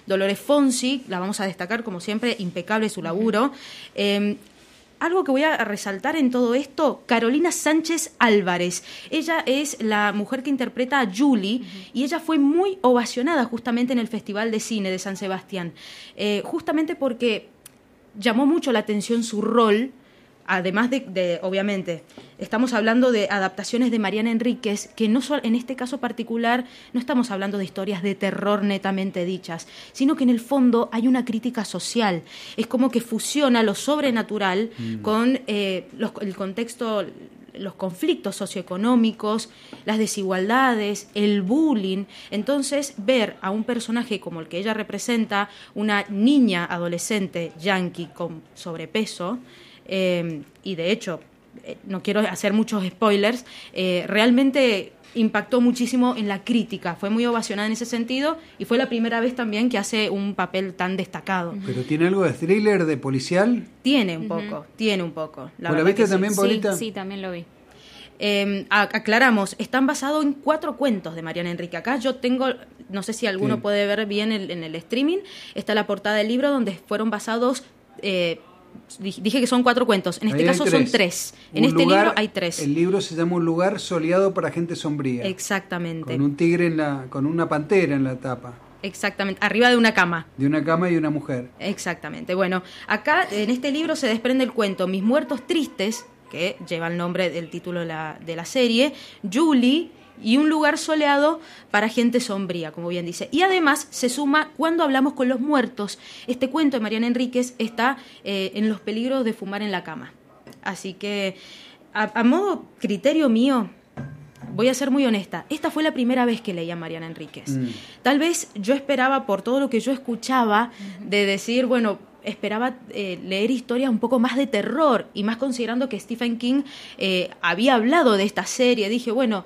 Dolores Fonsi, la vamos a destacar como siempre, impecable su laburo. Algo que voy a resaltar en todo esto, Carolina Sánchez Álvarez. Ella es la mujer que interpreta a Julie y ella fue muy ovacionada justamente en el Festival de Cine de San Sebastián. Justamente porque llamó mucho la atención su rol, además de obviamente, estamos hablando de adaptaciones de Mariana Enríquez, que no en este caso particular no estamos hablando de historias de terror netamente dichas, sino que en el fondo hay una crítica social. Es como que fusiona lo sobrenatural con el contexto, los conflictos socioeconómicos, las desigualdades, el bullying. Entonces, ver a un personaje como el que ella representa, una niña adolescente yanqui con sobrepeso, y de hecho, no quiero hacer muchos spoilers, realmente impactó muchísimo en la crítica, fue muy ovacionada en ese sentido y fue la primera vez también que hace un papel tan destacado. ¿Pero tiene algo de thriller, de policial? Tiene un poco. ¿Lo viste también, Paulita? Sí, también lo vi. Aclaramos, están basados en 4 cuentos de Mariana Enríquez. Acá yo tengo, no sé si alguno puede ver bien en el streaming, está la portada del libro donde fueron basados... dije que son 4 cuentos, en este caso son 3. En este libro hay 3. El libro se llama Un lugar soleado para gente sombría. Exactamente. Con un tigre con una pantera en la tapa. Exactamente, arriba de una cama. De una cama y una mujer. Exactamente. Bueno, acá en este libro se desprende el cuento Mis muertos tristes, que lleva el nombre del título de la serie, Julie y Un lugar soleado para gente sombría, como bien dice. Y además se suma Cuando hablamos con los muertos. Este cuento de Mariana Enríquez está en los peligros de fumar en la cama. Así que, a modo criterio mío, voy a ser muy honesta, esta fue la primera vez que leía a Mariana Enríquez. Tal vez yo esperaba, por todo lo que yo escuchaba, de decir, bueno, esperaba leer historias un poco más de terror, y más considerando que Stephen King había hablado de esta serie. Dije, bueno,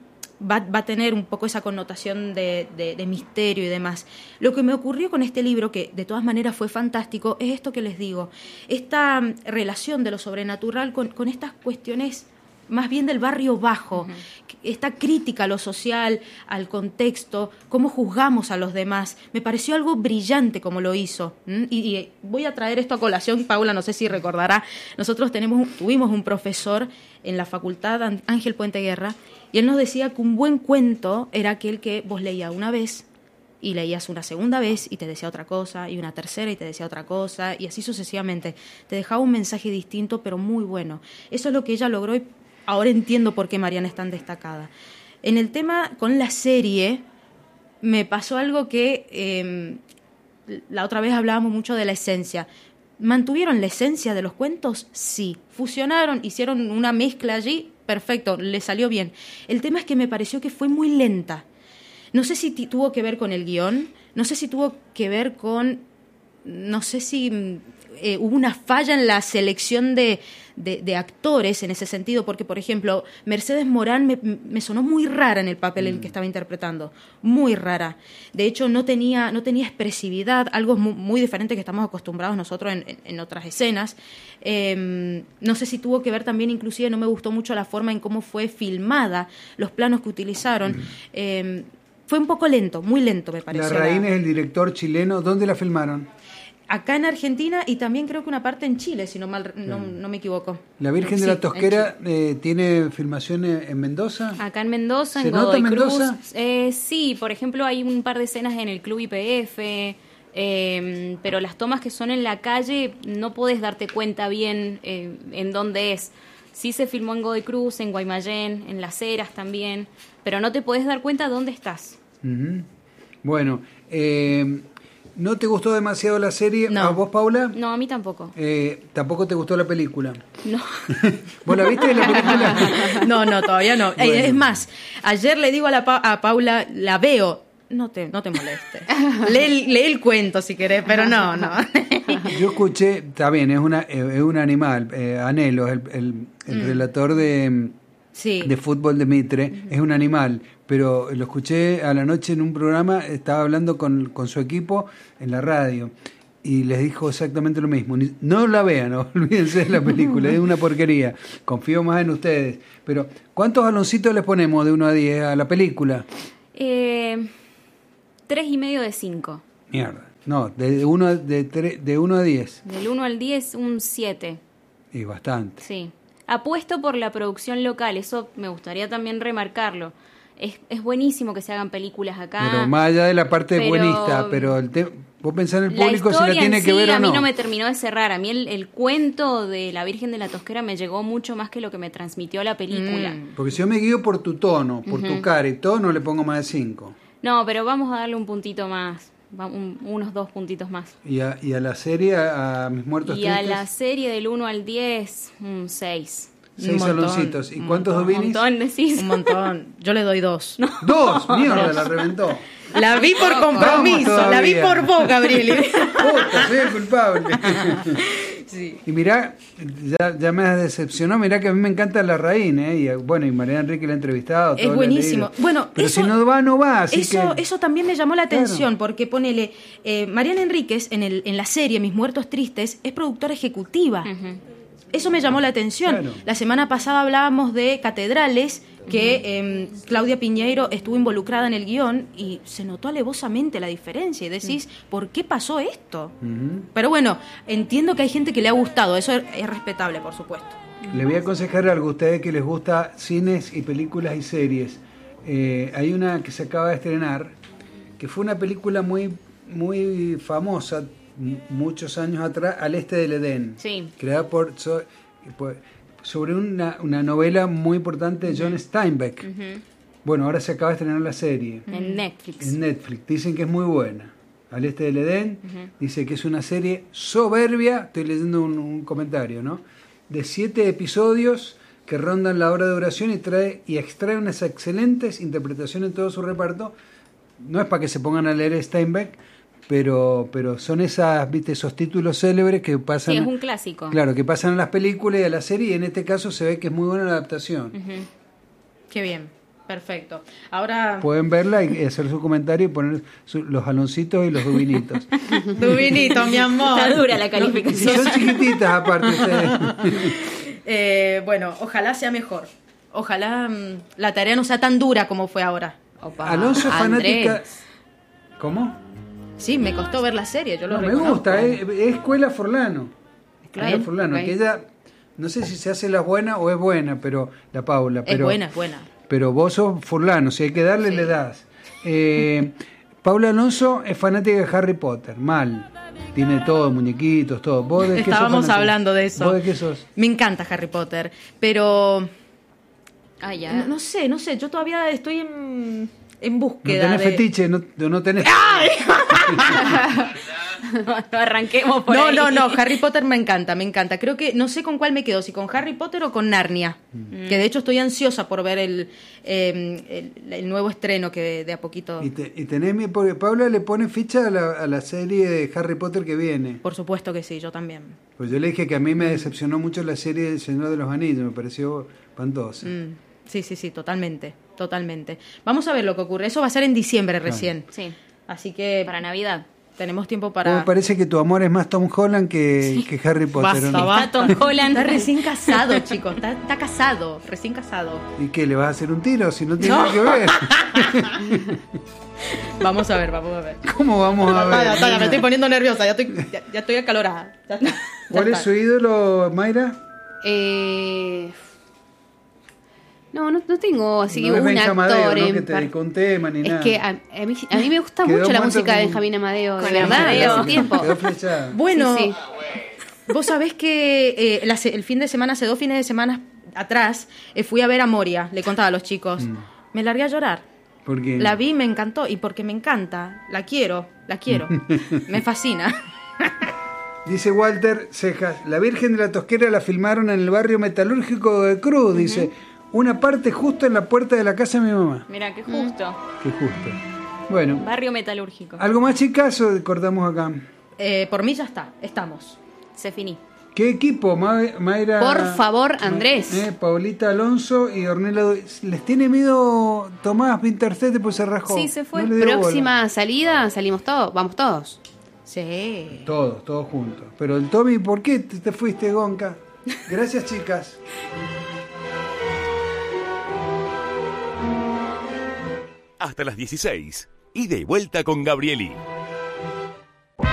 va a tener un poco esa connotación de misterio y demás. Lo que me ocurrió con este libro, que de todas maneras fue fantástico, es esto que les digo, esta relación de lo sobrenatural con estas cuestiones más bien del barrio bajo, esta crítica a lo social, al contexto, cómo juzgamos a los demás. Me pareció algo brillante como lo hizo. Y voy a traer esto a colación, Paula, no sé si recordará, nosotros tuvimos un profesor en la facultad, Ángel Puente Guerra, y él nos decía que un buen cuento era aquel que vos leías una vez y leías una segunda vez y te decía otra cosa, y una tercera y te decía otra cosa, y así sucesivamente. Te dejaba un mensaje distinto, pero muy bueno. Eso es lo que ella logró, y ahora entiendo por qué Mariana es tan destacada. En el tema con la serie, me pasó algo que la otra vez hablábamos mucho de la esencia. ¿Mantuvieron la esencia de los cuentos? Sí. ¿Fusionaron? ¿Hicieron una mezcla allí? Perfecto, le salió bien. El tema es que me pareció que fue muy lenta. No sé si tuvo que ver con el guión, no sé si tuvo que ver con... No sé si hubo una falla en la selección de actores en ese sentido, porque, por ejemplo, Mercedes Morán me sonó muy rara en el papel en el que estaba interpretando, muy rara. De hecho, no tenía expresividad, algo muy diferente que estamos acostumbrados nosotros en otras escenas. No sé si tuvo que ver también, inclusive no me gustó mucho la forma en cómo fue filmada, los planos que utilizaron. Fue un poco lento, muy lento me pareció. Larraín es el director chileno. ¿Dónde la filmaron? Acá en Argentina, y también creo que una parte en Chile, si no me equivoco. ¿La Virgen de la Tosquera tiene filmaciones en Mendoza? Acá en Mendoza, en Godoy nota en Mendoza? Cruz. Sí, por ejemplo, hay un par de escenas en el Club IPF, pero las tomas que son en la calle no podés darte cuenta bien en dónde es. Sí se filmó en Godoy Cruz, en Guaymallén, en Las Heras también, pero no te podés dar cuenta dónde estás. Bueno, ¿no te gustó demasiado la serie? No. ¿A vos, Paula? No, a mí tampoco. ¿Tampoco te gustó la película? No. ¿Vos la viste la película? No, todavía no. Bueno. Es más, ayer le digo a Paula, la veo, no te molestes. Lee el cuento si querés, pero no. Yo escuché, está bien, es un animal, Anhelo, el relator de fútbol de Mitre, es un animal, pero lo escuché a la noche en un programa, estaba hablando con su equipo en la radio, y les dijo exactamente lo mismo. No la vean, no, olvídense de la película, es una porquería, confío más en ustedes. Pero, ¿cuántos baloncitos les ponemos de 1 a 10 a la película? 3,5 de 5. Mierda. No, de 1 a 10. Del 1 al 10, un 7. Y bastante. Sí. Apuesto por la producción local, eso me gustaría también remarcarlo. Es buenísimo que se hagan películas acá. Pero más allá de la parte buenista, pero vos pensás en el público si la tiene que ver o no. A mí no me terminó de cerrar. A mí el cuento de la Virgen de la Tosquera me llegó mucho más que lo que me transmitió la película. Porque si yo me guío por tu tono, por tu cara y todo, no le pongo más de 5. No, pero vamos a darle un puntito más. Unos 2 puntitos más. ¿Y a la serie, a Mis Muertos Tristes? Y a la serie del 1 al 10, un 6. 6 saloncitos. ¿Y cuántos Dubinis? Un montón, decís. Un montón. Yo le doy 2. No. ¡2! ¡Mierda, la reventó! La vi por compromiso, la vi por vos, Gabriel. Puta, soy el culpable. Sí. Y mirá, ya me has decepcionado, mirá que a mí me encanta Larraín, y bueno, y Mariana Enrique la ha entrevistado. Es buenísimo. Bueno, pero eso, si no va, así eso también me llamó la atención, porque ponele, Mariana Enríquez en la serie Mis Muertos Tristes es productora ejecutiva. Eso me llamó la atención. Claro. La semana pasada hablábamos de Catedrales, que Claudia Piñeiro estuvo involucrada en el guión y se notó alevosamente la diferencia y decís, ¿por qué pasó esto? Pero bueno, entiendo que hay gente que le ha gustado, eso es respetable, por supuesto. Le voy a aconsejar algo a ustedes que les gusta cines y películas y series. Hay una que se acaba de estrenar, que fue una película muy, muy famosa, muchos años atrás, Al Este del Edén, sí. Creada sobre una novela muy importante de John Steinbeck. Bueno, ahora se acaba de estrenar la serie. En Netflix. En Netflix. Dicen que es muy buena. Al Este del Edén. Dice que es una serie soberbia. Estoy leyendo un comentario, ¿no? De 7 episodios que rondan la hora de duración y extrae unas excelentes interpretaciones en todo su reparto. No es para que se pongan a leer Steinbeck, pero son esos títulos célebres que pasan. Sí, es un clásico. Claro, que pasan a las películas y a la serie, y en este caso se ve que es muy buena la adaptación. Qué bien, perfecto. Ahora pueden verla y hacer su comentario y poner los aloncitos y los dubinitos. Dubinitos, mi amor. Está dura la calificación. Son chiquititas aparte ustedes. Bueno, ojalá sea mejor. Ojalá la tarea no sea tan dura como fue ahora. Opa, Alonso es fanática. Andrés. ¿Cómo? Sí, me costó ver la serie, yo lo me reconozco. gusta, es Escuela Forlano. Claro, Escuela Forlano, okay. que ella, no sé si se hace la buena o es buena, pero la Paula. Pero, es buena. Pero vos sos Forlano, si hay que darle, le das. Paula Alonso es fanática de Harry Potter, mal. Tiene todo, muñequitos, todo. ¿Vos de qué Estábamos hablando de eso. ¿Vos de qué sos? Me encanta Harry Potter, pero Ya. no sé, yo todavía estoy en búsqueda. No tenés fetiche, no tenés. ¡Ay! No arranquemos por ahí. No, Harry Potter me encanta. Creo que no sé con cuál me quedo, si con Harry Potter o con Narnia. Que de hecho estoy ansiosa por ver el nuevo estreno que de a poquito. Y tenés porque Paula le pone ficha a la serie de Harry Potter que viene. Por supuesto que sí, yo también. Pues yo le dije que a mí me decepcionó mucho la serie del Señor de los Anillos, me pareció espantosa. Sí, totalmente. Vamos a ver lo que ocurre. Eso va a ser en diciembre recién. Sí. Así que Para Navidad. tenemos tiempo para. Me parece que tu amor es más Tom Holland que Harry Potter. Basta, ¿no? basta. Está Tom Holland. Está recién casado, chicos. Está casado, recién casado. ¿Y qué? ¿Le vas a hacer un tiro si no tiene nada que ver? Vamos a ver. ¿Cómo vamos a ver? Ya me estoy poniendo nerviosa, ya estoy acalorada. Ya está. ¿Cuál es su ídolo, Mayra? No tengo así No es un Benja actor Amadeo, ¿no? en Que te dedicó un tema ni nada. Es que a mí me gusta Quedó mucho la muerto música de con- Benjamín Amadeo, de con verdad, de Amadeo. hace tiempo. Quedó flechada. Bueno, Sí. vos sabés que el fin de semana, hace 2 fines de semana atrás, fui a ver a Moria, le contaba a los chicos. Me largué a llorar. Porque La vi, me encantó, y porque me encanta, la quiero, me fascina. dice Walter Cejas, la Virgen de la Tosquera la filmaron en el barrio metalúrgico de Cruz, dice, una parte justo en la puerta de la casa de mi mamá. Mira, qué justo. Qué justo. Bueno, Barrio metalúrgico. ¿algo más, chicas, o cortamos acá? Por mí ya está, estamos. Se finí. ¿Qué equipo, Mayra? Por favor, Andrés. Paulita Alonso y Ornella. ¿Les tiene miedo Tomás Winterstedt? Pues se rajó. Sí, se fue. No le dio Próxima salida, salimos todos, vamos todos. Sí. bola. Todos juntos. Pero el Tommy, ¿por qué te fuiste, Gonca? Gracias, chicas. Hasta las 16. Ida y vuelta con Gabrieli.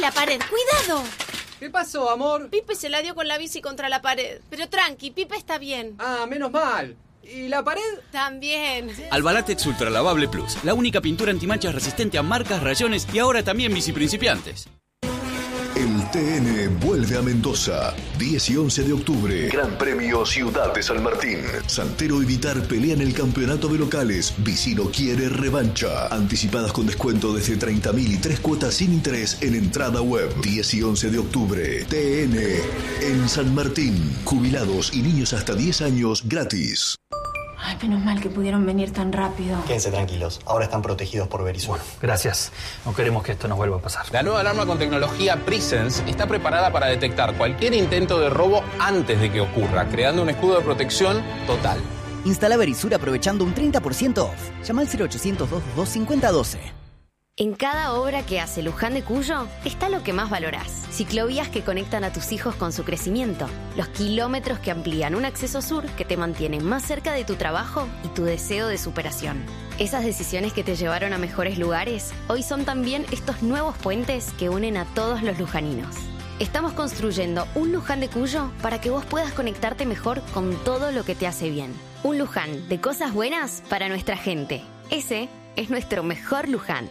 la pared! ¡Cuidado! ¿Qué pasó, amor? Pipe se la dio con la bici contra la pared. Pero tranqui, Pipe está bien. Ah, menos mal. ¿Y la pared? También. Albalatex Ultra Lavable Plus, la única pintura antimanchas resistente a marcas, rayones y ahora también bici principiantes. El TN vuelve a Mendoza, 10 y 11 de octubre. Gran Premio Ciudad de San Martín. Santero y Vitar pelean el campeonato de locales. Vicino quiere revancha. Anticipadas con descuento desde 30.000 y 3 cuotas sin interés en entrada web. 10 y 11 de octubre. TN en San Martín. Jubilados y niños hasta 10 años gratis. Ay, menos mal que pudieron venir tan rápido. Quédense tranquilos, ahora están protegidos por Verisur. Bueno, gracias. No queremos que esto nos vuelva a pasar. La nueva alarma con tecnología Presence está preparada para detectar cualquier intento de robo antes de que ocurra, creando un escudo de protección total. Instala Verisur aprovechando un 30% off. Llama al 0800 222 5012. En cada obra que hace Luján de Cuyo está lo que más valorás. Ciclovías que conectan a tus hijos con su crecimiento. Los kilómetros que amplían un acceso sur que te mantienen más cerca de tu trabajo y tu deseo de superación. Esas decisiones que te llevaron a mejores lugares, hoy son también estos nuevos puentes que unen a todos los lujaninos. Estamos construyendo un Luján de Cuyo para que vos puedas conectarte mejor con todo lo que te hace bien. Un Luján de cosas buenas para nuestra gente. Ese es nuestro mejor Luján.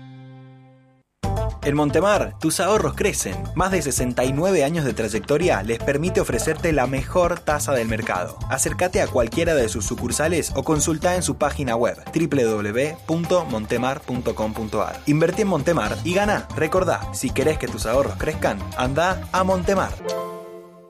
En Montemar, tus ahorros crecen. Más de 69 años de trayectoria les permite ofrecerte la mejor tasa del mercado. Acércate a cualquiera de sus sucursales o consulta en su página web www.montemar.com.ar. Invertí en Montemar y gana. Recordá, si querés que tus ahorros crezcan, anda a Montemar.